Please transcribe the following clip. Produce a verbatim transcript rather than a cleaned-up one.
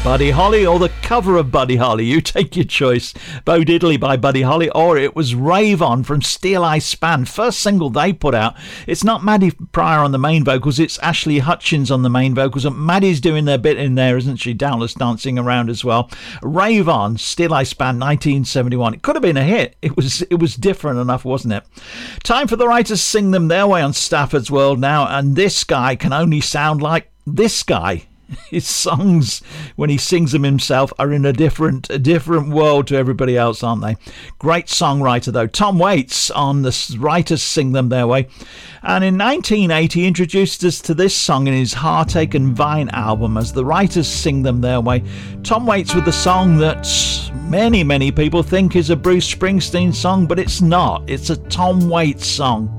Buddy Holly or the cover of Buddy Holly. You take your choice. Bo Diddley by Buddy Holly, or it was Rave On from Steel Eye Span. First single they put out. It's not Maddie Pryor on the main vocals, it's Ashley Hutchins on the main vocals, and Maddie's doing their bit in there, isn't she? Doubtless dancing around as well. Rave On, Steel Eye Span, nineteen seventy-one. It could have been a hit. It was it was different enough, wasn't it? Time for the writers to sing them their way on Stafford's World now, and this guy can only sound like this guy. His songs, when he sings them himself, are in a different a different world to everybody else, aren't they? Great songwriter, though. Tom Waits on the Writers Sing Them Their Way. And in nineteen eighty, he introduced us to this song in his Heartache and Vine album as the Writers Sing Them Their Way. Tom Waits with the song that many, many people think is a Bruce Springsteen song, but it's not. It's a Tom Waits song.